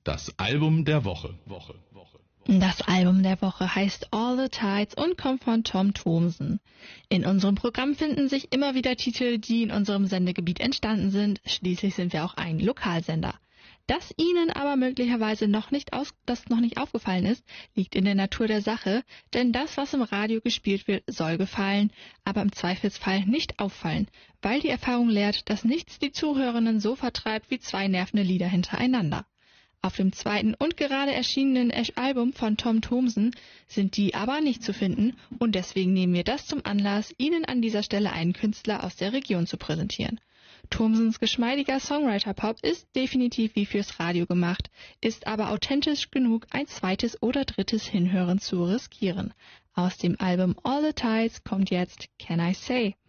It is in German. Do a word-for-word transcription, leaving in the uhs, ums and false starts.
Das Album der Woche. Woche, Woche. Das Album der Woche heißt All the Tides und kommt von Tom Thomsen. In unserem Programm finden sich immer wieder Titel, die in unserem Sendegebiet entstanden sind. Schließlich sind wir auch ein Lokalsender. Dass Ihnen aber möglicherweise noch nicht aus, das noch nicht aufgefallen ist, liegt in der Natur der Sache, denn das, was im Radio gespielt wird, soll gefallen, aber im Zweifelsfall nicht auffallen, weil die Erfahrung lehrt, dass nichts die Zuhörenden so vertreibt wie zwei nervende Lieder hintereinander. Auf dem zweiten und gerade erschienenen Album von Tom Thomsen sind die aber nicht zu finden und deswegen nehmen wir das zum Anlass, Ihnen an dieser Stelle einen Künstler aus der Region zu präsentieren. Thomsens geschmeidiger Songwriter-Pop ist definitiv wie fürs Radio gemacht, ist aber authentisch genug, ein zweites oder drittes Hinhören zu riskieren. Aus dem Album All the Tides kommt jetzt Can I Say?